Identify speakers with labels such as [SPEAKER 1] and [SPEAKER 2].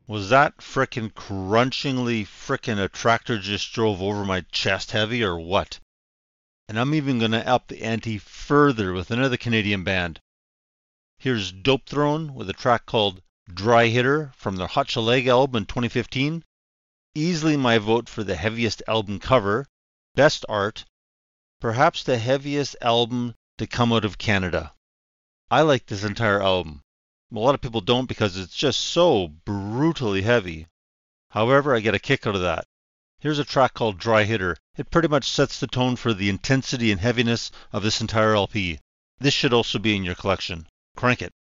[SPEAKER 1] Was that frickin' crunchingly frickin' a tractor just drove over my chest heavy or what? And I'm even gonna up the ante further with another Canadian band. Here's Dope Throne with a track called Dry Hitter from their Hot Chalega album in 2015. Easily my vote for the heaviest album cover, best art, perhaps the heaviest album to come out of Canada. I like this entire album. A lot of people don't because it's just so brutally heavy. However, I get a kick out of that. Here's a track called Dry Hitter. It pretty much sets the tone for the intensity and heaviness of this entire LP. This should also be in your collection. Crank it.